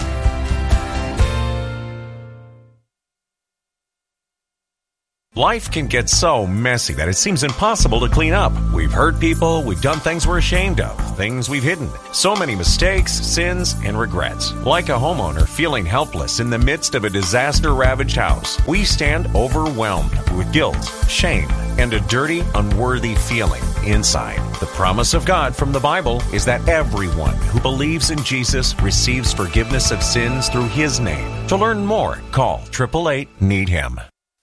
Life can get so messy that it seems impossible to clean up. We've hurt people, we've done things we're ashamed of, things we've hidden. So many mistakes, sins, and regrets. Like a homeowner feeling helpless in the midst of a disaster-ravaged house, we stand overwhelmed with guilt, shame, and a dirty, unworthy feeling inside. The promise of God from the Bible is that everyone who believes in Jesus receives forgiveness of sins through His name. To learn more, call eight eight eight, need him.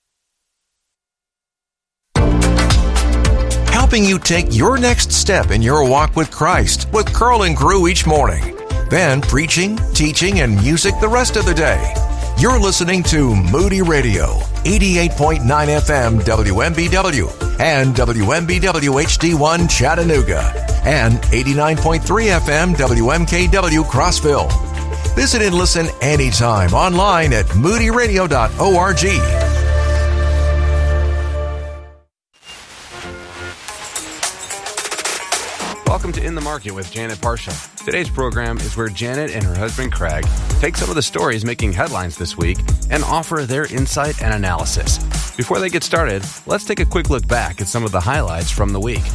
Helping you take your next step in your walk with Christ with Curl and Crew each morning. Then preaching, teaching, and music the rest of the day. You're listening to Moody Radio, eighty-eight point nine F M W M B W and W M B W H D one Chattanooga and eighty-nine point three F M W M K W Crossville. Visit and listen anytime online at moody radio dot org. Welcome to In the Market with Janet Parsha. Today's program is where Janet and her husband Craig take some of the stories making headlines this week and offer their insight and analysis. Before they get started, let's take a quick look back at some of the highlights from the week.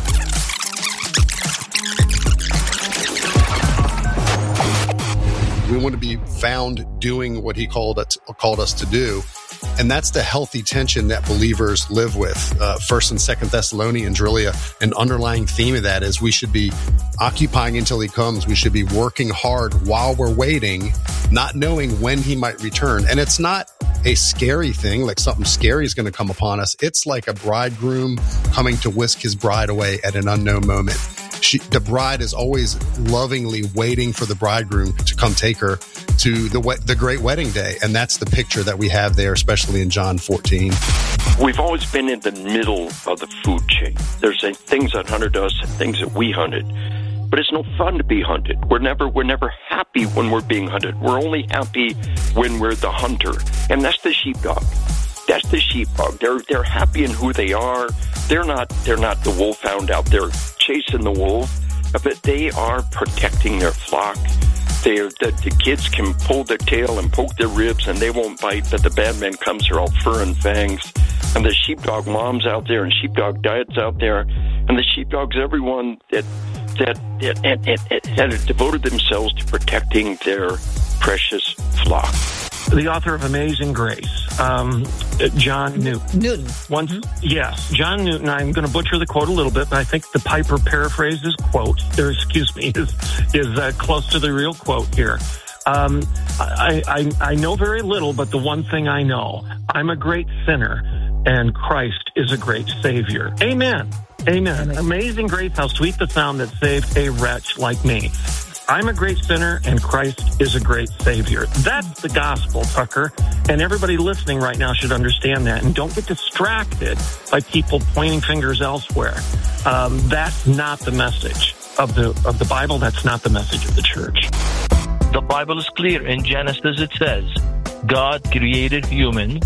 We want to be found doing what he called us, called us to do. And that's the healthy tension that believers live with. Uh, First and Second Thessalonians, really a, an underlying theme of that is we should be occupying until he comes. We should be working hard while we're waiting, not knowing when he might return. And it's not a scary thing, like something scary is going to come upon us. It's like a bridegroom coming to whisk his bride away at an unknown moment. She, the bride is always lovingly waiting for the bridegroom to come take her to the the great wedding day. And that's the picture that we have there, especially in John fourteen. We've always been in the middle of the food chain. There's a, things that hunted us and things that we hunted. But it's no fun to be hunted. We're never we're never happy when we're being hunted. We're only happy when we're the hunter. And that's the sheepdog. That's the sheepdog. They're they're happy in who they are. They're not they're not the wolfhound out there chasing the wolf, but they are protecting their flock. They're, the, the kids can pull their tail and poke their ribs and they won't bite, but the bad man comes, they're all fur and fangs. And the sheepdog moms out there and sheepdog diets out there, and the sheepdogs, everyone that that, that, that, that, that have devoted themselves to protecting their precious flock. The author of Amazing Grace, um, John Newton. Newton. Once, yes, John Newton. I'm going to butcher the quote a little bit, but I think the Piper paraphrases quote, or excuse me, is is uh, close to the real quote here. Um, I, I I know very little, but the one thing I know, I'm a great sinner, and Christ is a great Savior. Amen. Amen. Amen. Amazing grace, how sweet the sound that saved a wretch like me. I'm a great sinner, and Christ is a great Savior. That's the gospel, Tucker. And everybody listening right now should understand that. And don't get distracted by people pointing fingers elsewhere. Um, that's not the message of the of the Bible. That's not the message of the church. The Bible is clear. In Genesis, it says, God created humans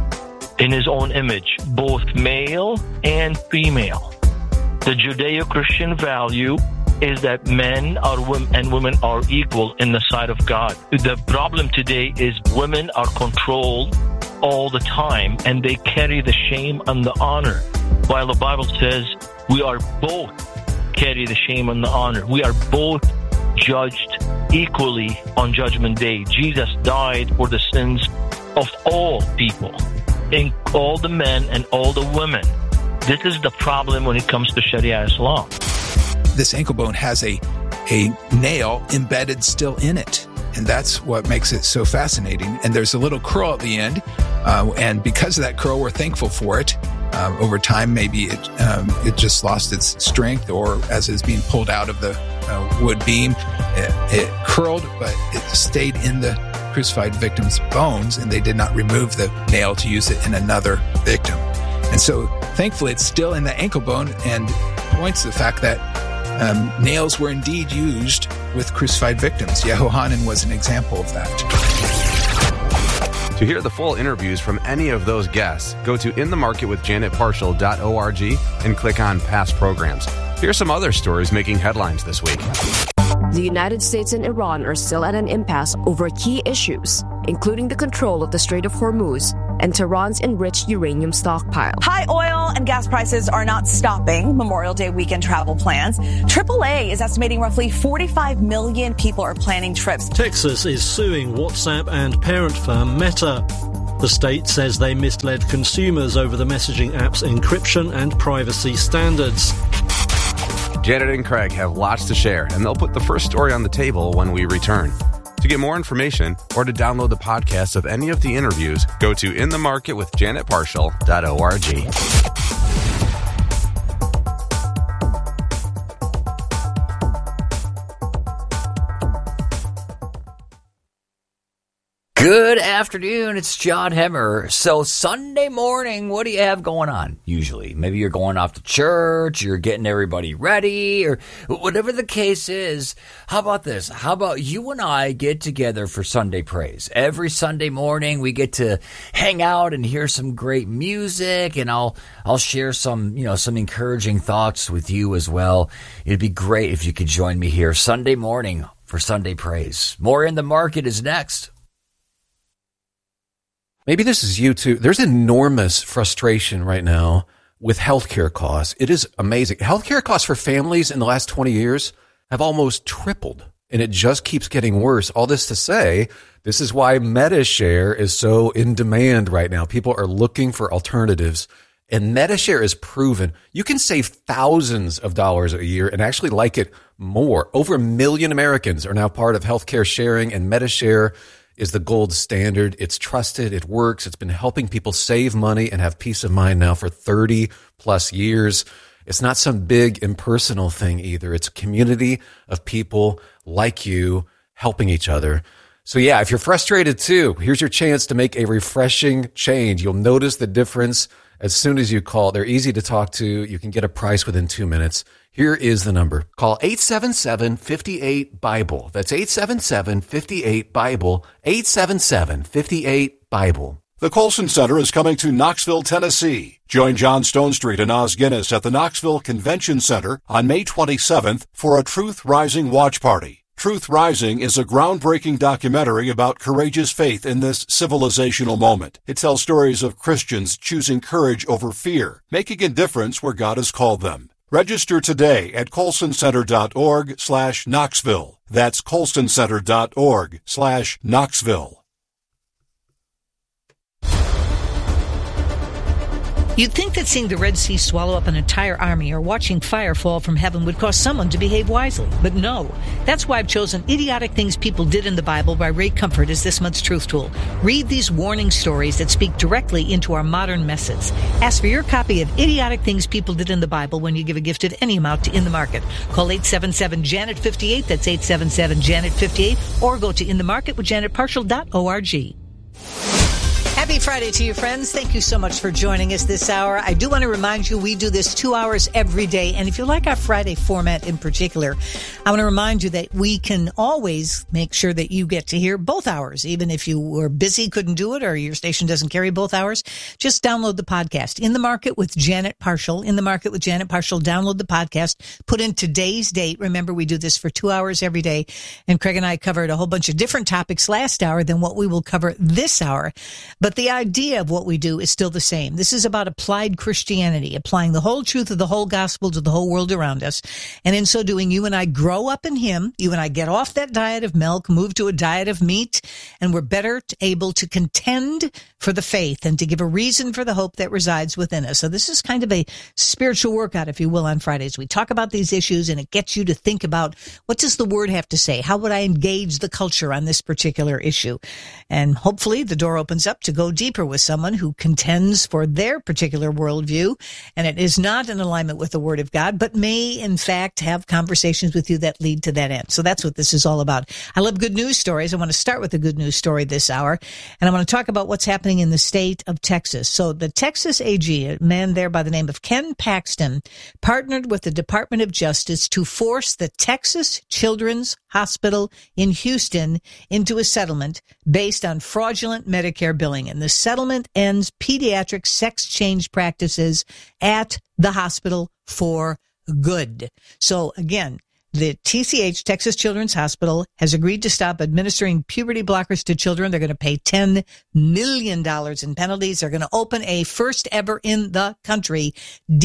in His own image, both male and female. The Judeo-Christian value is that men are women and women are equal in the sight of God. The problem today is women are controlled all the time and they carry the shame and the honor. While the Bible says we are both carry the shame and the honor. We are both judged equally on Judgment Day. Jesus died for the sins of all people, in all the men and all the women. This is the problem when it comes to Sharia Islam. This ankle bone has a a nail embedded still in it. And that's what makes it so fascinating. And there's a little curl at the end. Uh, and because of that curl, we're thankful for it. Uh, over time, maybe it um, it just lost its strength, or as it's being pulled out of the uh, wood beam, it, it curled, but it stayed in the crucified victim's bones, and they did not remove the nail to use it in another victim. And so thankfully it's still in the ankle bone and points to the fact that um, nails were indeed used with crucified victims. Yehohanan was an example of that. To hear the full interviews from any of those guests, go to in the market with janet parshall dot org and click on past programs. Here's some other stories making headlines this week. The United States and Iran are still at an impasse over key issues, including the control of the Strait of Hormuz and Tehran's enriched uranium stockpile. High oil and gas prices are not stopping Memorial Day weekend travel plans. triple A is estimating roughly forty-five million people are planning trips. Texas is suing WhatsApp and parent firm Meta. The state says they misled consumers over the messaging app's encryption and privacy standards. Janet and Craig have lots to share, and they'll put the first story on the table when we return. To get more information or to download the podcast of any of the interviews, go to in the market with janet parshall dot org. Good afternoon, it's John Hemmer. So Sunday morning, what do you have going on usually? Maybe you're going off to church, you're getting everybody ready, or whatever the case is. How about this? How about you and I get together for Sunday praise? Every Sunday morning, we get to hang out and hear some great music, and I'll I'll share some, you know, some encouraging thoughts with you as well. It'd be great if you could join me here Sunday morning for Sunday praise. More In the Market is next. Maybe this is you too. There's enormous frustration right now with healthcare costs. It is amazing. Healthcare costs for families in the last twenty years have almost tripled, and it just keeps getting worse. All this to say, this is why MediShare is so in demand right now. People are looking for alternatives, and MediShare is proven. You can save thousands of dollars a year and actually like it more. Over a million Americans are now part of healthcare sharing, and MediShare is the gold standard. It's trusted. It works. It's been helping people save money and have peace of mind now for thirty plus years. It's not some big impersonal thing either. It's a community of people like you helping each other. So yeah, if you're frustrated too, here's your chance to make a refreshing change. You'll notice the difference as soon as you call. They're easy to talk to. You can get a price within two minutes. Here is the number. Call eight seven seven, five eight, BIBLE. That's eight seven seven, five eight, BIBLE. eight seven seven, five eight, BIBLE. The Colson Center is coming to Knoxville, Tennessee. Join John Stonestreet and Oz Guinness at the Knoxville Convention Center on May twenty-seventh for a Truth Rising watch party. Truth Rising is a groundbreaking documentary about courageous faith in this civilizational moment. It tells stories of Christians choosing courage over fear, making a difference where God has called them. Register today at colsoncenter.org slash Knoxville. That's colsoncenter.org slash Knoxville. You'd think that seeing the Red Sea swallow up an entire army or watching fire fall from heaven would cause someone to behave wisely. But no. That's why I've chosen Idiotic Things People Did in the Bible by Ray Comfort as this month's Truth Tool. Read these warning stories that speak directly into our modern messes. Ask for your copy of Idiotic Things People Did in the Bible when you give a gift of any amount to In the Market. Call eight seven seven, Janet fifty-eight, that's eight seven seven, Janet fifty-eight, or go to in the market with janet parshall dot org. Happy Friday to you, friends. Thank you so much for joining us this hour. I do want to remind you we do this two hours every day. And if you like our Friday format in particular, I want to remind you that we can always make sure that you get to hear both hours. Even if you were busy, couldn't do it, or your station doesn't carry both hours, just download the podcast. In the Market with Janet Parshall. In the Market with Janet Parshall. Download the podcast. Put in today's date. Remember, we do this for two hours every day. And Craig and I covered a whole bunch of different topics last hour than what we will cover this hour. But the idea of what we do is still the same. This is about applied Christianity, applying the whole truth of the whole gospel to the whole world around us. And in so doing, you and I grow up in Him. You and I get off that diet of milk, move to a diet of meat, and we're better able to contend for the faith and to give a reason for the hope that resides within us. So this is kind of a spiritual workout, if you will, on Fridays. We talk about these issues, and it gets you to think about, what does the Word have to say? How would I engage the culture on this particular issue? And hopefully the door opens up to to go deeper with someone who contends for their particular worldview, and it is not in alignment with the Word of God, but may, in fact, have conversations with you that lead to that end. So that's what this is all about. I love good news stories. I want to start with a good news story this hour, and I want to talk about what's happening in the state of Texas. So the Texas A G, a man there by the name of Ken Paxton, partnered with the Department of Justice to force the Texas Children's Hospital in Houston into a settlement based on fraudulent Medicare billing. And the settlement ends pediatric sex change practices at the hospital for good. So again, the T C H, Texas Children's Hospital, has agreed to stop administering puberty blockers to children. They're going to pay ten million dollars in penalties. They're going to open a first ever in the country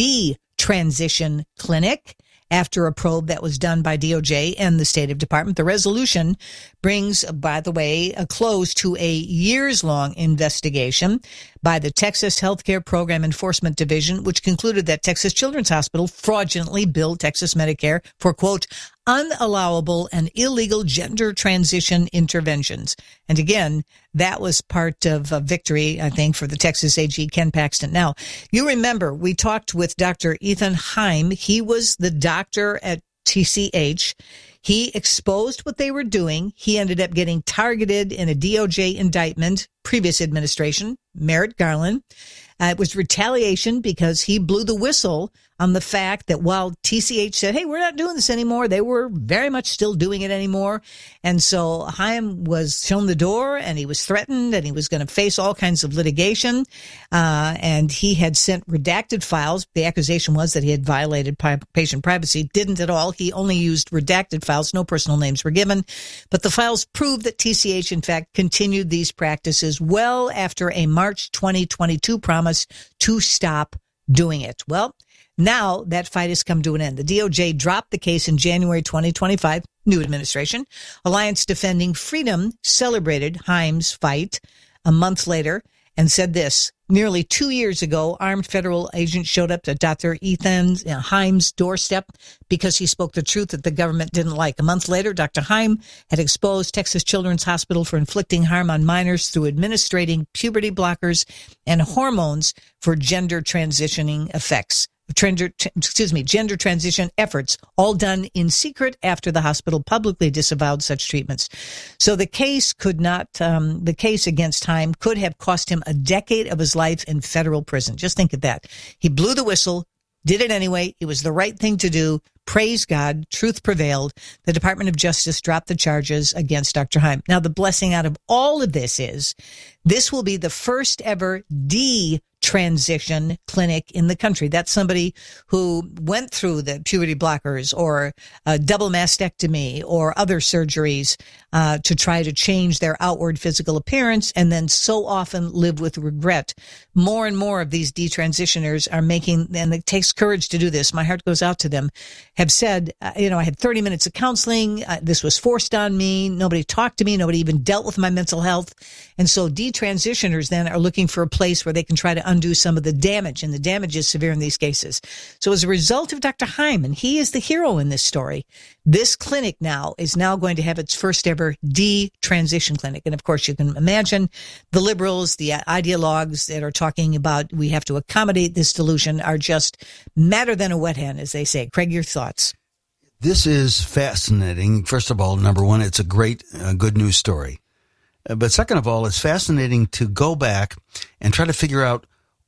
detransition clinic after a probe that was done by D O J and the State of Department. The resolution brings, by the way, a close to a years-long investigation by the Texas Healthcare Program Enforcement Division, which concluded that Texas Children's Hospital fraudulently billed Texas Medicare for, quote, unallowable and illegal gender transition interventions. And again, that was part of a victory, I think, for the Texas A G, Ken Paxton. Now, you remember we talked with Doctor Ethan Heim. He was the doctor at T C H. He exposed what they were doing. He ended up getting targeted in a D O J indictment, previous administration, Merrick Garland. Uh, it was retaliation because he blew the whistle on the fact that while T C H said, hey, we're not doing this anymore, they were very much still doing it anymore. And so Chaim was shown the door, and he was threatened, and he was going to face all kinds of litigation. Uh, and he had sent redacted files. The accusation was that he had violated pi- patient privacy. Didn't at all. He only used redacted files. No personal names were given. But the files proved that T C H, in fact, continued these practices well after a March twenty twenty-two promise to stop doing it. Well, now that fight has come to an end. The D O J dropped the case in January twenty twenty-five, new administration. Alliance Defending Freedom celebrated Haim's fight a month later and said this: nearly two years ago, armed federal agents showed up at Doctor Ethan Haim's doorstep because he spoke the truth that the government didn't like. A month later, Doctor Haim had exposed Texas Children's Hospital for inflicting harm on minors through administering puberty blockers and hormones for gender transitioning effects. Gender, excuse me, gender transition efforts, all done in secret after the hospital publicly disavowed such treatments. So the case could not, um, the case against Haim could have cost him a decade of his life in federal prison. Just think of that. He blew the whistle, did it anyway. It was the right thing to do. Praise God. Truth prevailed. The Department of Justice dropped the charges against Doctor Haim. Now, the blessing out of all of this is this will be the first ever D transition clinic in the country. That's somebody who went through the puberty blockers or a double mastectomy or other surgeries uh, to try to change their outward physical appearance, and then so often live with regret. More and more of these detransitioners are making, and it takes courage to do this, my heart goes out to them, have said, uh, you know, I had thirty minutes of counseling. Uh, this was forced on me. Nobody talked to me. Nobody even dealt with my mental health. And so detransitioners then are looking for a place where they can try to undo some of the damage, and the damage is severe in these cases. So as a result of Doctor Haim, and he is the hero in this story, this clinic now is now going to have its first ever detransition clinic. And of course, you can imagine the liberals, the ideologues that are talking about we have to accommodate this delusion are just madder than a wet hen, as they say. Craig, your thoughts? This is fascinating. First of all, number one, it's a great, uh, good news story. Uh, but second of all, it's fascinating to go back and try to figure out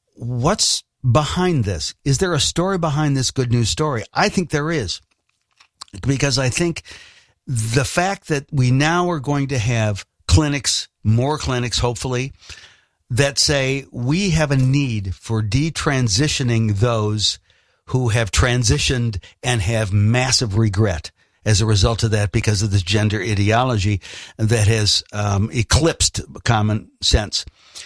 what's behind this. Is there a story behind this good news story? I think there is, because I think the fact that we now are going to have clinics, more clinics, hopefully, that say we have a need for detransitioning those who have transitioned and have massive regret as a result of that because of this gender ideology that has um, eclipsed common sense.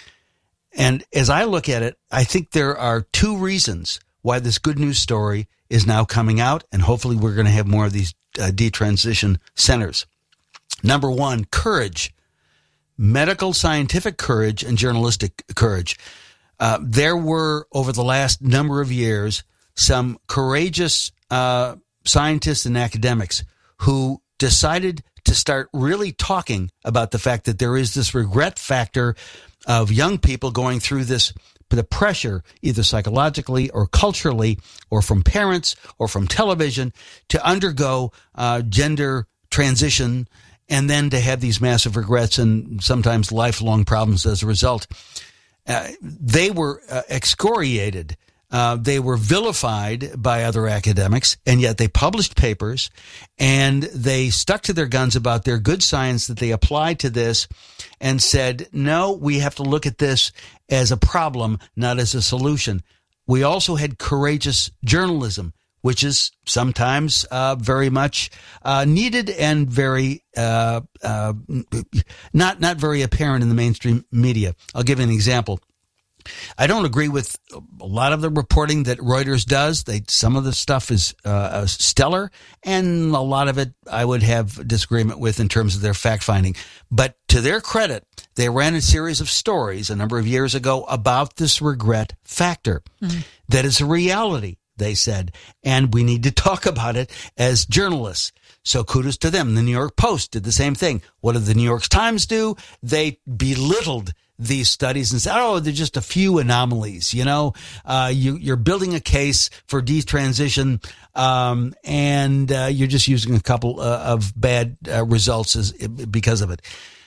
And as I look at it, I think there are two reasons why this good news story is now coming out, and hopefully we're going to have more of these uh, detransition centers. Number one, courage. Medical, scientific courage and journalistic courage. Uh, there were, over the last number of years, some courageous uh, scientists and academics who decided to start really talking about the fact that there is this regret factor of young people going through this, the pressure, either psychologically or culturally, or from parents or from television, to undergo uh, gender transition, and then to have these massive regrets and sometimes lifelong problems as a result. Uh, they were uh, excoriated. Uh, they were vilified by other academics, and yet they published papers, and they stuck to their guns about their good science that they applied to this and said, no, we have to look at this as a problem, not as a solution. We also had courageous journalism, which is sometimes uh, very much uh, needed and very uh, uh, not not very apparent in the mainstream media. I'll give you an example. I don't agree with a lot of the reporting that Reuters does. They some of the stuff is uh, stellar, and a lot of it I would have disagreement with in terms of their fact finding. But to their credit, they ran a series of stories a number of years ago about this regret factor. Mm-hmm. That is a reality, they said, and we need to talk about it as journalists. So kudos to them. The New York Post did the same thing. What did the New York Times do? They belittled these studies and said, oh, they're just a few anomalies. You know, uh, you, you're building a case for detransition, um, and uh, you're just using a couple uh, of bad uh, results as, because of it.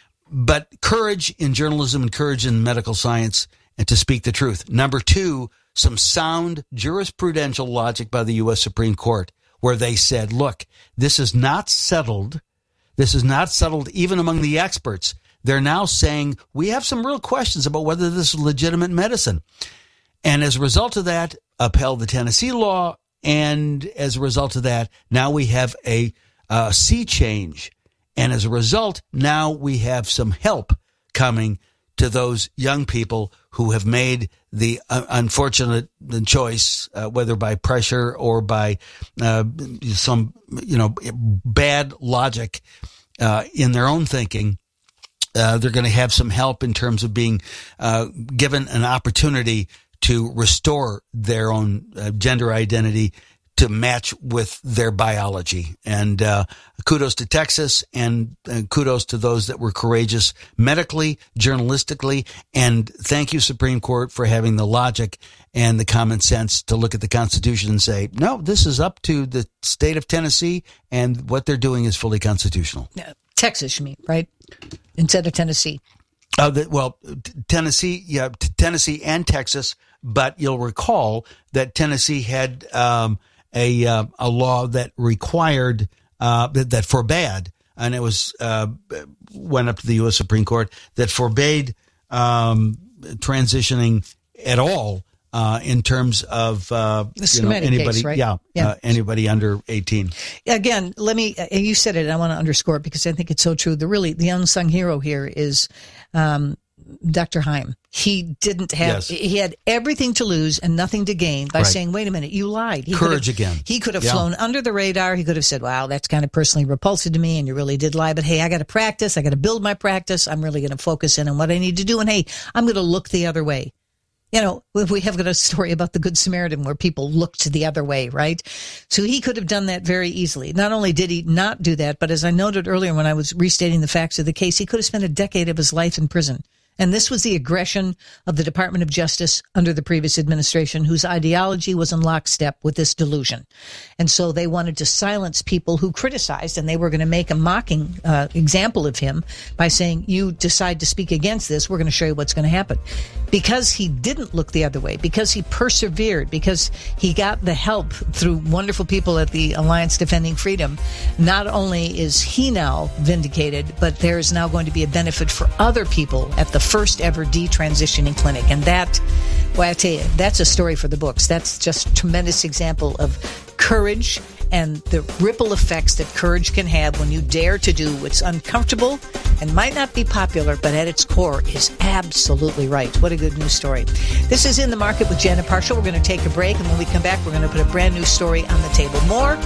But courage in journalism and courage in medical science, and to speak the truth. Number two, some sound jurisprudential logic by the U S Supreme Court, where they said, look, this is not settled. This is not settled even among the experts. They're now saying we have some real questions about whether this is legitimate medicine. And as a result of that, upheld the Tennessee law. And as a result of that, now we have a uh, sea change. And as a result, now we have some help coming to those young people who have made the uh, unfortunate choice, uh, whether by pressure or by uh, some, you know, bad logic uh, in their own thinking. Uh, they're going to have some help in terms of being uh, given an opportunity to restore their own uh, gender identity to match with their biology. And uh, kudos to Texas, and uh, kudos to those that were courageous medically, journalistically, and thank you, Supreme Court, for having the logic and the common sense to look at the Constitution and say, no, this is up to the state of Tennessee, and what they're doing is fully constitutional. Yeah, Texas, you mean, right? Instead of Tennessee. Uh, the, well, t- Tennessee, yeah, t- Tennessee and Texas, but you'll recall that Tennessee had um, a uh, a law that required uh, that, that forbade, and it was uh, went up to the U S Supreme Court, that forbade um, transitioning at all uh, in terms of uh, you know, anybody, case, right? yeah, yeah. Uh, anybody under eighteen. Again, let me. Uh, you said it. And I want to underscore it because I think it's so true. The really the unsung hero here is um, Doctor Heim. He didn't have. Yes. He had everything to lose and nothing to gain by right. saying, "Wait a minute, you lied." He Courage again. He could have yeah. flown under the radar. He could have said, "Wow, that's kind of personally repulsive to me, and you really did lie." But hey, I got to practice. I got to build my practice. I'm really going to focus in on what I need to do. And hey, I'm going to look the other way. You know, we have got a story about the Good Samaritan where people looked the other way, right? So he could have done that very easily. Not only did he not do that, but as I noted earlier when I was restating the facts of the case, he could have spent a decade of his life in prison. And this was the aggression of the Department of Justice under the previous administration, whose ideology was in lockstep with this delusion. And so they wanted to silence people who criticized, and they were going to make a mocking uh, example of him by saying, you decide to speak against this, we're going to show you what's going to happen. Because he didn't look the other way, because he persevered, because he got the help through wonderful people at the Alliance Defending Freedom, not only is he now vindicated, but there is now going to be a benefit for other people at the first ever detransitioning clinic. And that, well, I tell you, that's a story for the books. That's just a tremendous example of courage and the ripple effects that courage can have when you dare to do what's uncomfortable and might not be popular, but at its core is absolutely right. What a good news story. This is In the Market with Janet Parshall. We're going to take a break, and when we come back, we're going to put a brand new story on the table. More